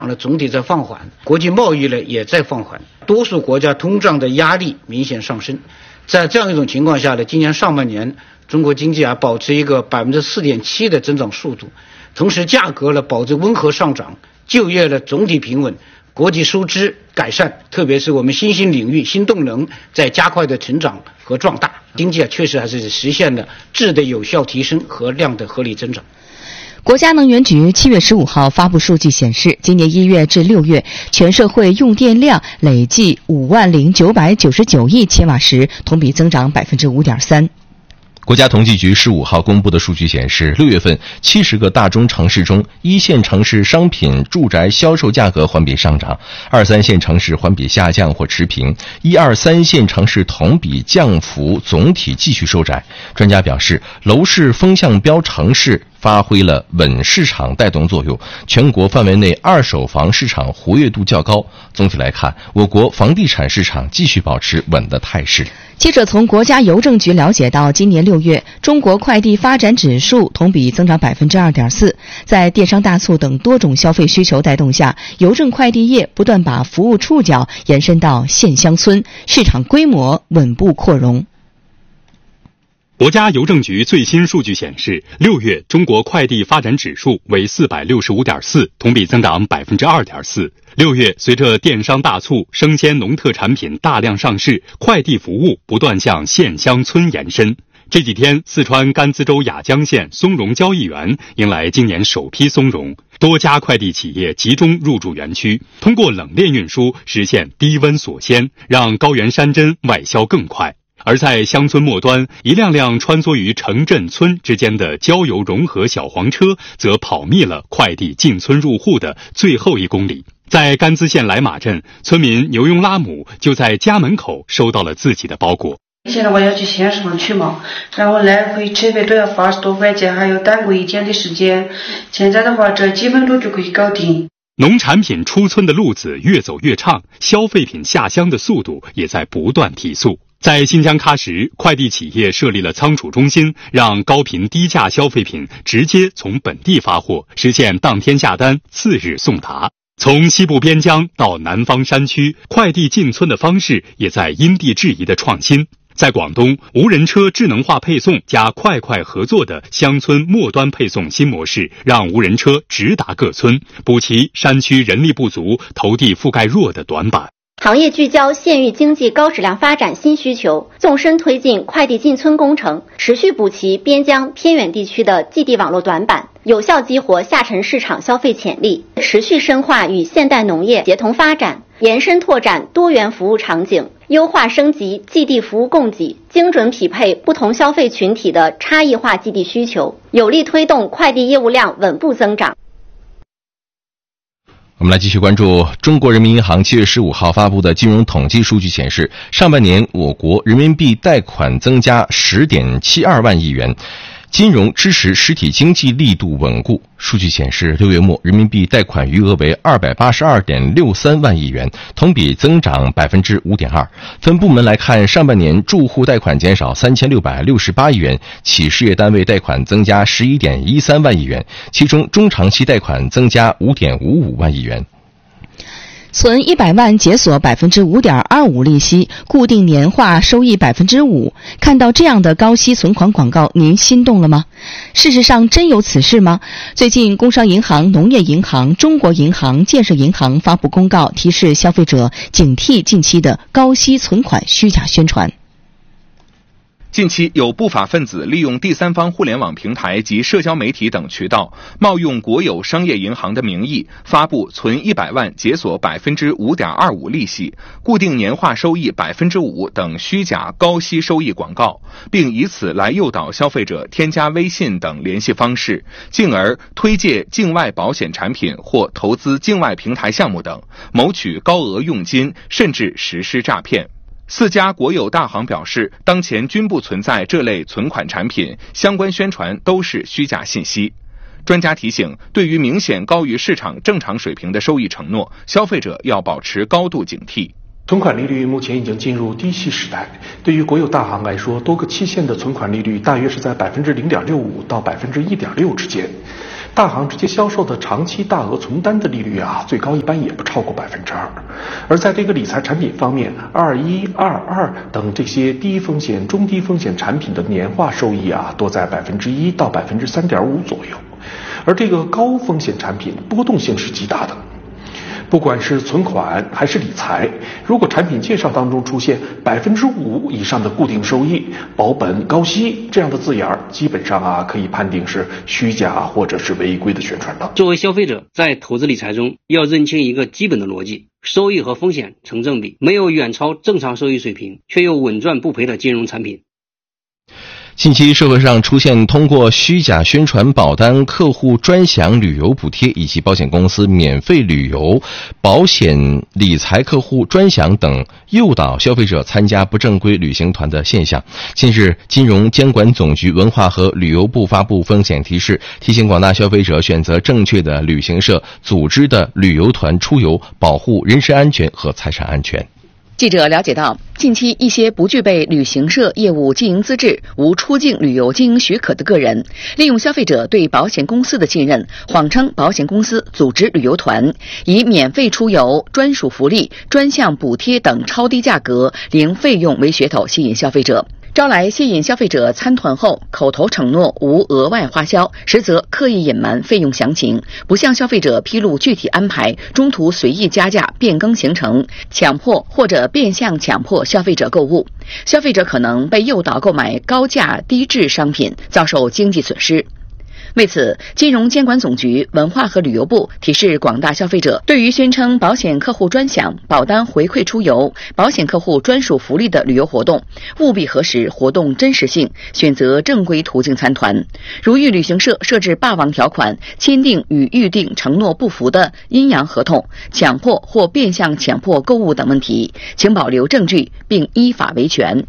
总体在放缓，国际贸易呢也在放缓，多数国家通胀的压力明显上升。在这样一种情况下呢，今年上半年中国经济保持一个4.7%的增长速度，同时价格呢保持温和上涨，就业呢总体平稳，国际收支改善，特别是我们新兴领域、新动能在加快的成长和壮大，经济确实还是实现了质的有效提升和量的合理增长。 国家能源局7月15号发布数据显示，今年1月至6月，全社会用电量累计50999亿千瓦时，同比增长5.3%。 国家统计局15号公布的数据显示，6月份70个大中城市中，1线城市商品住宅销售价格环比上涨，2、3线城市环比下降或持平，1、2、3线城市同比降幅总体继续收窄。专家表示，楼市风向标城市发挥了稳市场带动作用，全国范围内二手房市场活跃度较高。总体来看，我国房地产市场继续保持稳的态势。 记者从国家邮政局了解到，今年6月，中国快递发展指数同比增长2.4%。在电商大促等多种消费需求带动下，邮政快递业不断把服务触角延伸到县乡村，市场规模稳步扩容。 国家邮政局最新数据显示，6月中国快递发展指数为465.4，同比增长2.4%。6月，随着电商大促、生鲜农特产品大量上市，快递服务不断向县乡村延伸。这几天，四川甘孜州雅江县松茸交易园迎来今年首批松茸，多家快递企业集中入驻园区，通过冷链运输实现低温锁鲜，让高原山珍外销更快。而在乡村末端，一辆辆穿梭于城镇村之间的郊游融合小黄车则跑密了快递进村入户的最后1公里。在甘孜县来马镇，村民牛雍拉姆就在家门口收到了自己的包裹。 现在我要去县市场取嘛，然后来回车费都要80多块钱，还有耽误1天的时间。现在的话，这几分钟就可以搞定。 农产品出村的路子越走越畅，消费品下乡的速度也在不断提速。在新疆喀什，快递企业设立了仓储中心，让高频低价消费品直接从本地发货，实现当天下单，次日送达。从西部边疆到南方山区，快递进村的方式也在因地制宜的创新。在广东，无人车智能化配送加快快合作的乡村末端配送新模式，让无人车直达各村，补齐山区人力不足、投递覆盖弱的短板。 行业聚焦县域经济高质量发展新需求，纵深推进快递进村工程，持续补齐边疆偏远地区的寄递网络短板，有效激活下沉市场消费潜力，持续深化与现代农业协同发展，延伸拓展多元服务场景，优化升级寄递服务供给，精准匹配不同消费群体的差异化寄递需求，有力推动快递业务量稳步增长。 我们来继续关注中国人民银行7月15号发布的金融统计数据显示，上半年我国人民币贷款增加10.72万亿元，金融支持实体经济力度稳固。数据显示，6月末人民币贷款余额为282.63万亿元，同比增长5.2%。分部门来看，上半年住户贷款减少3668亿元，企事业单位贷款增加11.13万亿元，其中中长期贷款增加5.55万亿元。 存100万解锁5.25%利息，固定年化收益5%。看到这样的高息存款广告，您心动了吗？事实上，真有此事吗？最近，工商银行、农业银行、中国银行、建设银行发布公告，提示消费者警惕近期的高息存款虚假宣传。 近期有不法分子利用第三方互联网平台及社交媒体等渠道，冒用国有商业银行的名义，发布存100万解锁5.25%利息、固定年化收益5%等虚假高息收益广告，并以此来诱导消费者添加微信等联系方式，进而推介境外保险产品或投资境外平台项目等，谋取高额佣金，甚至实施诈骗。4家国有大行表示，当前均不存在这类存款产品，相关宣传都是虚假信息。专家提醒，对于明显高于市场正常水平的收益承诺，消费者要保持高度警惕。 存款利率目前已经进入低息时代，对于国有大行来说，多个期限的存款利率大约是在0.65%到1.6%之间。 大行直接销售的长期大额存单的利率最高一般也不超过2%。而在这个理财产品方面，21、22等这些低风险、中低风险产品的年化收益多在1%到3.5%左右。而这个高风险产品波动性是极大的。不管是存款还是理财，如果产品介绍当中出现5%以上的固定收益、保本高息这样的字眼，基本上可以判定是虚假或者是违规的宣传的。 作为消费者，在投资理财中要认清一个基本的逻辑：收益和风险成正比，没有远超正常收益水平却又稳赚不赔的金融产品。 近期社会上出现通过虚假宣传保单客户专享旅游补贴以及保险公司免费旅游、保险理财客户专享等诱导消费者参加不正规旅行团的现象。近日，金融监管总局文化和旅游部发布风险提示，提醒广大消费者选择正确的旅行社组织的旅游团出游，保护人身安全和财产安全。 记者了解到，近期一些不具备旅行社业务经营资质、无出境旅游经营许可的个人，利用消费者对保险公司的信任，谎称保险公司组织旅游团，以免费出游、专属福利、专项补贴等超低价格、零费用为噱头吸引消费者。招来吸引消费者参团后口头承诺无额外花销，实则刻意隐瞒费用详情，不向消费者披露具体安排，中途随意加价变更行程，强迫或者变相强迫消费者购物，消费者可能被诱导购买高价低质商品，遭受经济损失。为此，金融监管总局、文化和旅游部提示广大消费者，对于宣称保险客户专享、保单回馈出游、保险客户专属福利的旅游活动，务必核实活动真实性，选择正规途径参团。如遇旅行社设置霸王条款、签订与预定承诺不符的阴阳合同、强迫或变相强迫购物等问题，请保留证据并依法维权。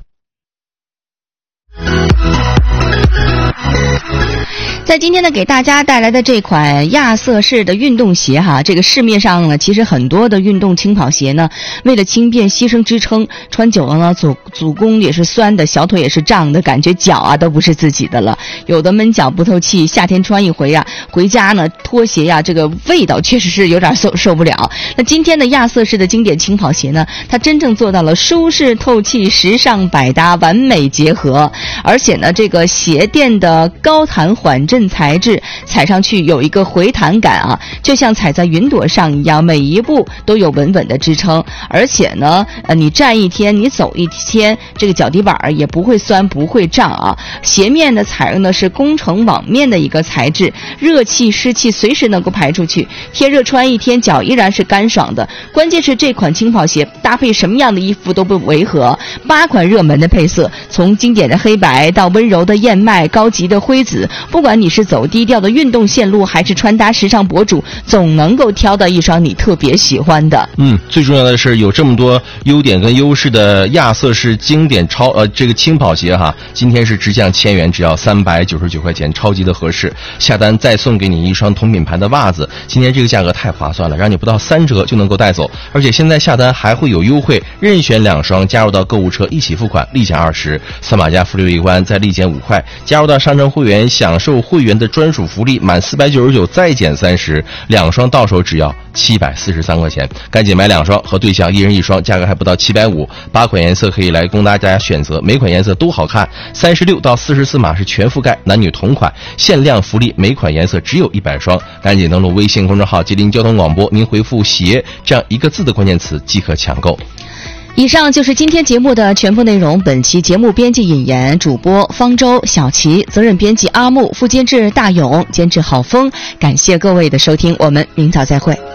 在今天呢，给大家带来的这款亚瑟士的运动鞋这个市面上呢，其实很多的运动轻跑鞋呢，为了轻便牺牲支撑，穿久了呢，足弓也是酸的，小腿也是胀的，感觉脚都不是自己的了，有的闷脚不透气，夏天穿一回回家呢，拖鞋这个味道确实是有点受不了。那今天的亚瑟士的经典轻跑鞋呢，它真正做到了舒适透气、时尚百搭、完美结合，而且呢，这个鞋垫的高弹缓震材质踩上去有一个回弹感就像踩在云朵上一样，每一步都有稳稳的支撑，而且呢你站一天你走一天，这个脚底板也不会酸不会胀鞋面呢采用的是工程网面的一个材质，热气湿气随时能够排出去，天热穿一天脚依然是干爽的。关键是这款轻跑鞋搭配什么样的衣服都不违和，8款热门的配色，从经典的黑白到温柔的燕麦、高级的灰紫，不管你是走低调的运动线路还是穿搭时尚博主，总能够挑到一双你特别喜欢的。 最重要的是有这么多优点跟优势的亚瑟士经典这个轻跑鞋今天是直降1000元，只要399块钱，超级的合适。下单再送给你一双同品牌的袜子，今天这个价格太划算了，让你不到3折就能够带走，而且现在下单还会有优惠，任选2双加入到购物车一起付款，立减20，扫码加福利一关再立减5块，加入到商城会员享受会员的专属福利，满499再减30，2双到手只要743块钱，赶紧买2双，和对象1人1双，价格还不到750，8款颜色可以来供大家选择，每款颜色都好看，36到44码是全覆盖，男女同款，限量福利，每款颜色只有100双，赶紧登录微信公众号吉林交通广播，您回复鞋这样1个字的关键词即可抢购。 以上就是今天节目的全部内容。本期节目编辑尹岩，主播方舟、小齐，责任编辑阿木，副监制大勇，监制郝峰。感谢各位的收听，我们明早再会。